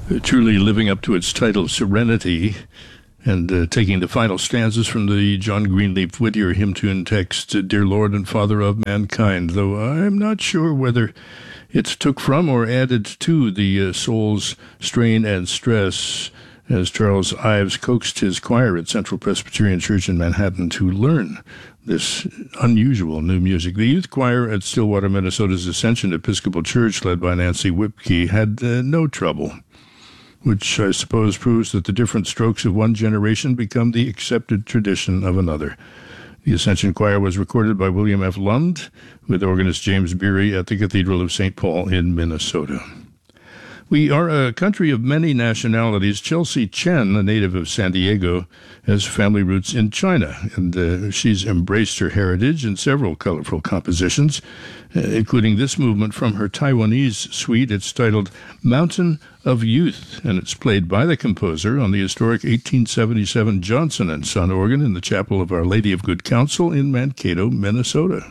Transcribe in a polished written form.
truly living up to its title, Serenity, and taking the final stanzas from the John Greenleaf Whittier hymn tune text, Dear Lord and Father of Mankind, though I'm not sure whether it took from or added to the soul's strain and stress, as Charles Ives coaxed his choir at Central Presbyterian Church in Manhattan to learn this unusual new music. The youth choir at Stillwater, Minnesota's Ascension Episcopal Church, led by Nancy Whipke, had no trouble, which I suppose proves that the different strokes of one generation become the accepted tradition of another. The Ascension Choir was recorded by William F. Lund with organist James Beery at the Cathedral of St. Paul in Minnesota. We are a country of many nationalities. Chelsea Chen, a native of San Diego, has family roots in China, and she's embraced her heritage in several colorful compositions, including this movement from her Taiwanese suite. It's titled Mountain of Youth, and it's played by the composer on the historic 1877 Johnson & Son organ in the Chapel of Our Lady of Good Counsel in Mankato, Minnesota.